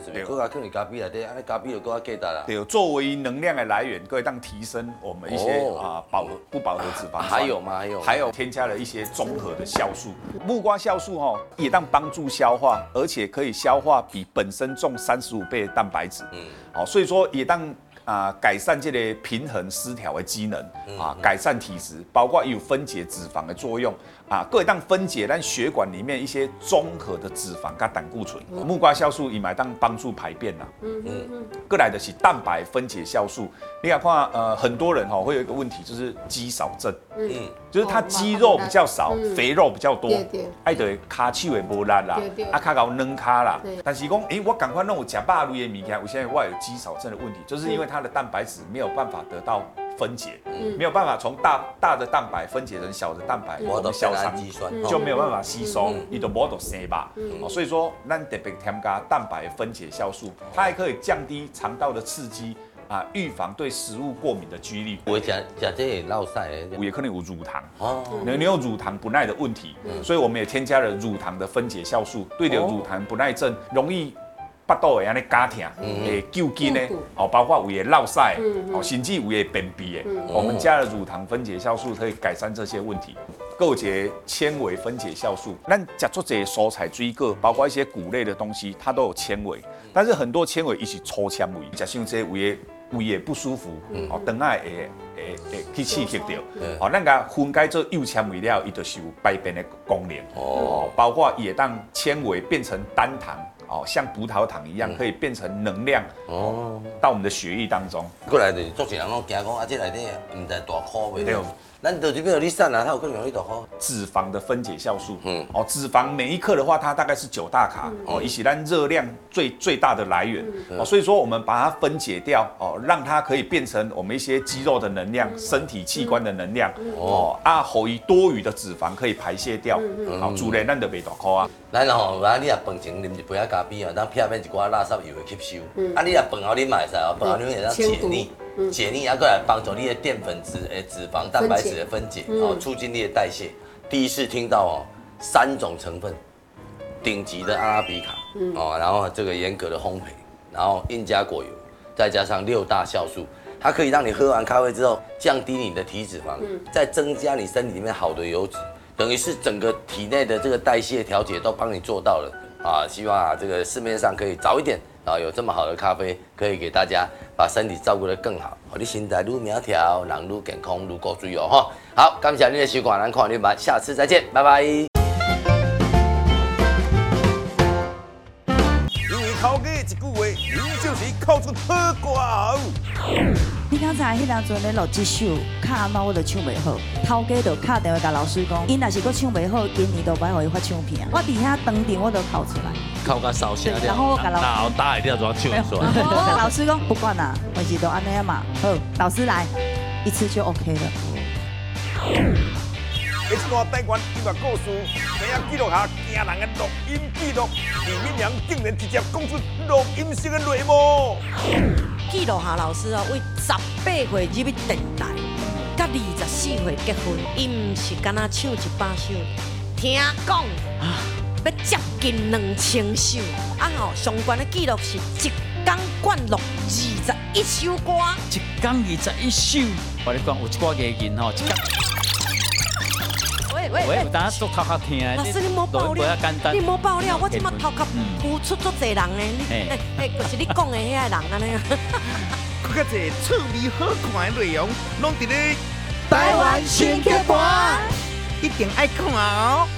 是不？搁可能咖啡内底，安尼咖啡就搁较价值啦。 对，作为能量的来源，可以当提升我们一些不饱和脂肪酸。 还有吗？ 还有添加了一些综合的酵素。木瓜酵素也当帮助消化，而且可以消化比本身重35倍的蛋白质。所以说也当改善这个平衡失调的机能改善体质，包括有分解脂肪的作用各会当分解咱血管里面一些综合的脂肪跟胆固醇。木瓜酵素也买当帮助排便啦。过来的是蛋白分解酵素。你看很多人会有一个问题，就是肌少症。就是他肌肉比较少，肥肉比较多，爱的骹手也无力啦，骹高软骹啦。但是讲，我赶快让我吃肉类的物件，我现在我有肌少症的问题，就是因为它的蛋白质没有办法得到分解，没有办法从大的蛋白分解成小的蛋白，我们小肠就没有办法吸收，你都无得生吧。所以说，咱特别添加蛋白分解酵素，它还可以降低肠道的刺激。预防对食物过敏的几率。 我吃这会落屎的， 也可能有乳糖你有乳糖不耐的问题，所以我们也添加了乳糖的分解酵素，对着乳糖不耐症容易腹肚会安尼絞痛，会揪筋的包括有落屎甚至有便秘的，我们加了乳糖分解酵素可以改善这些问题。有一个纤维分解酵素，咱吃足这些蔬菜水果，包括一些谷类的东西，它都有纤维，但是很多纤维它是粗纤维，吃上这胃也不舒服，肠仔会去刺激到，咱甲分解做幼纤维了，伊就是有排便的功能，包括也当纤维变成单糖，像葡萄糖一样，可以变成能量，到我们的血液当中。 过来就是做些人拢惊讲这内底唔知大颗袂对。咱到这边有你散它有可能有大颗。 脂肪的分解酵素，脂肪每一克的话，它大概是9大卡，以及咱热量最大的来源，所以说我们把它分解掉，让它可以变成我们一些肌肉的能量、身体器官的能量，后以多余的脂肪可以排泄掉，自然咱就袂大颗啊。 咱你若饭前啉一杯咖啡咱撇免一寡垃圾油会吸收。你若饭后啉嘛会使饭后啉会当解腻。解腻，过来帮助你的淀粉质、脂肪、蛋白质的分解，促进你的代谢。第一次听到3种成分，顶级的阿拉比卡，然后这个严格的烘焙，然后印加果油，再加上6大酵素，它可以让你喝完咖啡之后降低你的体脂肪，再增加你身体里面好的油脂，等于是整个体内的这个代谢调节都帮你做到了希望这个市面上可以早一点。有这么好的咖啡，可以给大家把身体照顾得更好，你身材愈苗条，人愈健康，愈高水好，感谢你的收看，咱看你们下次再见，拜拜。因为头家一句话，饮酒时口出好歌。 你刚才迄当阵咧录这首，卡阿妈我就唱袂好，头家就打电话甲老师讲，因若是佫唱袂好，今年就歹互伊发唱片。我伫遐当场我都考出来， 考甲烧声， 然后我甲老大一定要怎唱出来。 我甲老师讲不管啦，我是都安尼嘛。好，老师来，一次就 OK 了。 这段台湾音乐故事，怎样记录下惊人的录音记录？李敏良竟然直接讲出录音室的内幕。 记录下老师为18岁入去电台，甲24岁结婚，伊毋是干那唱一百首，听讲要接近2000首，上悬的记录是一天灌录21首歌， 一天21首。我跟你讲，有一寡艺人一天。喂，有当做头壳听的。 老师，你莫爆料，你莫爆料，我即马头壳付出足侪人的，就是你讲的遐人安尼啊。 更加侪趣味好看的内容，拢伫咧台湾新剧团， 一定爱看哦。